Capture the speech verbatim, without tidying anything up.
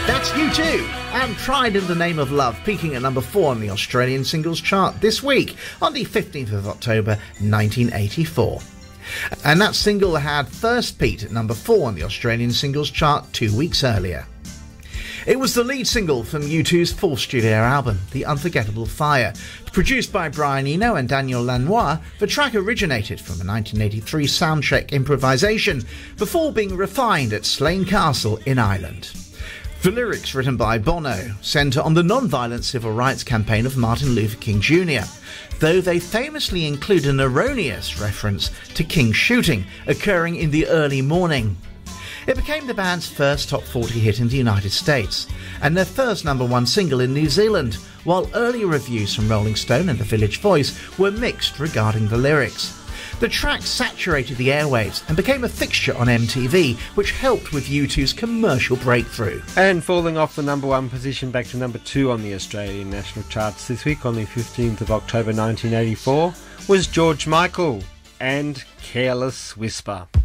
That's U two and Tried in the Name of Love, peaking at number four on the Australian singles chart this week on the fifteenth of October nineteen eighty-four. And that single had first peaked at number four on the Australian singles chart two weeks earlier. It was the lead single from U two's fourth studio album, The Unforgettable Fire. Produced by Brian Eno and Daniel Lanois, the track originated from a nineteen eighty-three soundcheck improvisation before being refined at Slane Castle in Ireland. The lyrics, written by Bono, centre on the non-violent civil rights campaign of Martin Luther King Junior, though they famously include an erroneous reference to King's shooting occurring in the early morning. It became the band's first top forty hit in the United States, and their first number one single in New Zealand, while early reviews from Rolling Stone and The Village Voice were mixed regarding the lyrics. The track saturated the airwaves and became a fixture on M T V, which helped with U two's commercial breakthrough. And falling off the number one position back to number two on the Australian national charts this week on the fifteenth of October nineteen eighty-four was George Michael and Careless Whisper.